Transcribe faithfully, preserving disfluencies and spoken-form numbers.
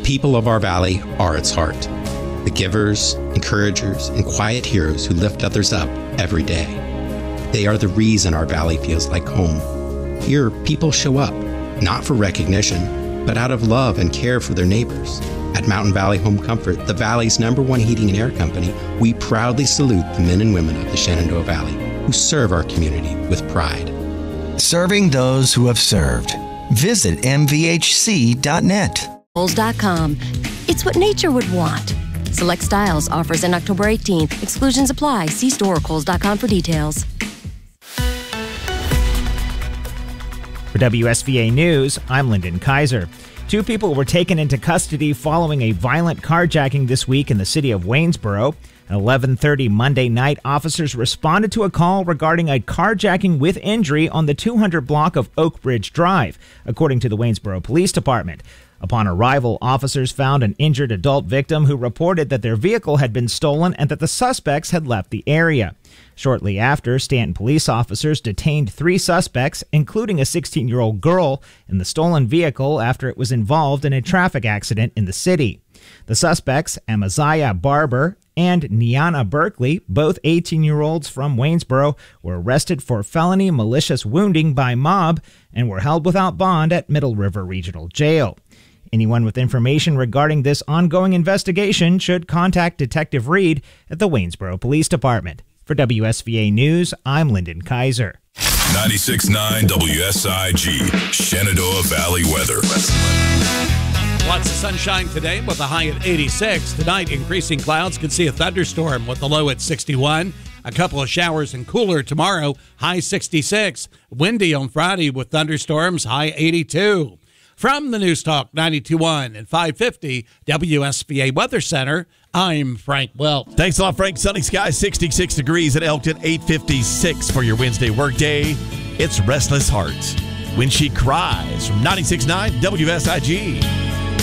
people of our valley are its heart. The givers, encouragers, and quiet heroes who lift others up every day. They are the reason our valley feels like home. Here, people show up, not for recognition, but out of love and care for their neighbors. At Mountain Valley Home Comfort, the Valley's number one heating and air company, we proudly salute the men and women of the Shenandoah Valley who serve our community with pride. Serving those who have served. Visit m v h c dot net. Kohl's dot com. It's what nature would want. Select styles, offers in October eighteenth. Exclusions apply. See store or Kohl's dot com for details. For W S V A News, I'm Lyndon Kaiser. Two people were taken into custody following a violent carjacking this week in the city of Waynesboro. At eleven thirty Monday night, officers responded to a call regarding a carjacking with injury on the two hundred block of Oak Ridge Drive, according to the Waynesboro Police Department. Upon arrival, officers found an injured adult victim who reported that their vehicle had been stolen and that the suspects had left the area. Shortly after, Stanton police officers detained three suspects, including a sixteen-year-old girl, in the stolen vehicle after it was involved in a traffic accident in the city. The suspects, Amaziah Barber and Niana Berkeley, both eighteen-year-olds from Waynesboro, were arrested for felony malicious wounding by mob and were held without bond at Middle River Regional Jail. Anyone with information regarding this ongoing investigation should contact Detective Reed at the Waynesboro Police Department. For W S V A News, I'm Lyndon Kaiser. ninety-six point nine W S I G, Shenandoah Valley weather. Lots of sunshine today with a high at eighty-six. Tonight, increasing clouds could see a thunderstorm with a low at sixty-one. A couple of showers and cooler tomorrow, high sixty-six. Windy on Friday with thunderstorms, high eighty-two. From the News Talk ninety-two point one and five fifty W S V A Weather Center, I'm Frank Welch. Thanks a lot, Frank. Sunny skies, sixty-six degrees at Elkton, eight fifty-six for your Wednesday workday. It's Restless Heart When She Cries from ninety-six point nine W S I G.